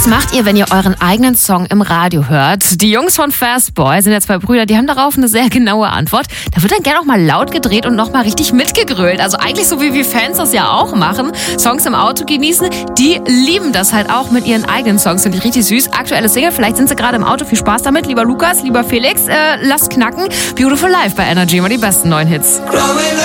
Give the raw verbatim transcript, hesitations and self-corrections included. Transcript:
Was macht ihr, wenn ihr euren eigenen Song im Radio hört? Die Jungs von Fastboy sind ja zwei Brüder, die haben darauf eine sehr genaue Antwort. Da wird dann gerne auch mal laut gedreht und nochmal richtig mitgegrölt. Also eigentlich so, wie wir Fans das ja auch machen. Songs im Auto genießen. Die lieben das halt auch mit ihren eigenen Songs. Finde ich richtig süß. Aktuelle Single, vielleicht sind sie gerade im Auto. Viel Spaß damit. Lieber Lukas, lieber Felix, äh, lasst knacken. Beautiful Life bei Energy, immer die besten neuen Hits.